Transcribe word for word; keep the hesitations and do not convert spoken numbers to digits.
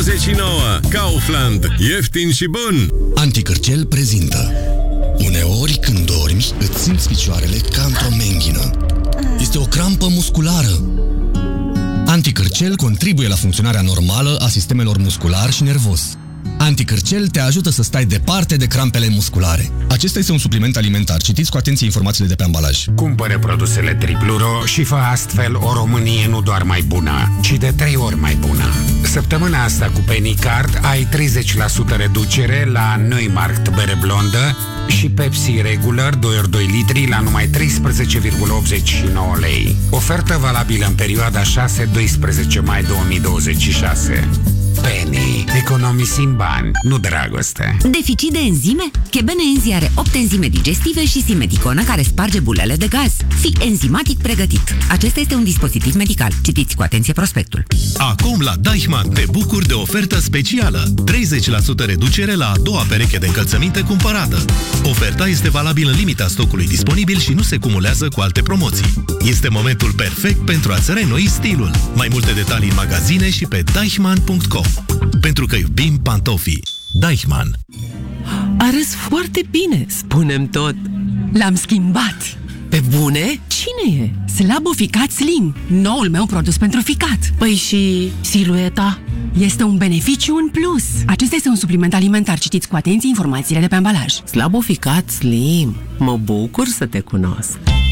douăzeci și nouă. Kaufland. Ieftin și bun. Anticârcel prezintă. Uneori când dormi, îți simți picioarele ca într-o menghină. Este o crampă musculară. Anticârcel contribuie la funcționarea normală a sistemelor muscular și nervos. Anticârcel te ajută să stai departe de crampele musculare. Acesta este un supliment alimentar. Citiți cu atenție informațiile de pe ambalaj. Cumpără produsele Tripluro și fă astfel o Românie nu doar mai bună, ci de trei ori mai bună. Săptămâna asta cu Penny Card ai treizeci la sută reducere la Neumarkt bere blondă și Pepsi Regular doi ori doi litri la numai treisprezece virgulă optzeci și nouă lei. Ofertă valabilă în perioada șase doisprezece mai două mii douăzeci și șase. Penny. Economisim bani, nu dragoste. Deficit de enzime? Chebenenzi are opt enzime digestive și simeticonă care sparge bulele de gaz. Fii enzimatic pregătit. Acesta este un dispozitiv medical. Citiți cu atenție prospectul. Acum la Deichmann te bucuri de ofertă specială. treizeci la sută reducere la a doua pereche de încălțăminte cumpărată. Oferta este valabilă în limita stocului disponibil și nu se cumulează cu alte promoții. Este momentul perfect pentru a-ți renoi stilul. Mai multe detalii în magazine și pe deichmann punct com. Pentru că iubim pantofii. Deichmann. Arăs foarte bine, spune-mi tot. L-am schimbat. Pe bune? Cine e? Slaboficat Slim, noul meu produs pentru ficat. Păi și silueta? Este un beneficiu în plus. Acesta este un supliment alimentar. Citiți cu atenție informațiile de pe ambalaj. Slaboficat Slim. Mă bucur să te cunosc.